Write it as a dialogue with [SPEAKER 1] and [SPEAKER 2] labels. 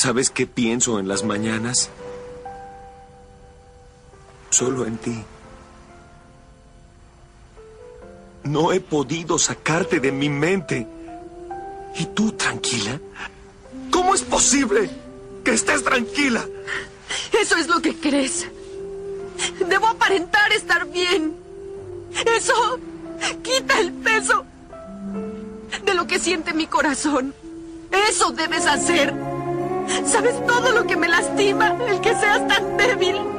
[SPEAKER 1] ¿Sabes qué pienso en las mañanas? Solo en ti. No he podido sacarte de mi mente. ¿Y tú tranquila? ¿Cómo es posible que estés tranquila?
[SPEAKER 2] Eso es lo que crees. Debo aparentar estar bien. Eso quita el peso de lo que siente mi corazón. Eso debes hacer. ¿Sabes todo lo que me lastima el que seas tan débil?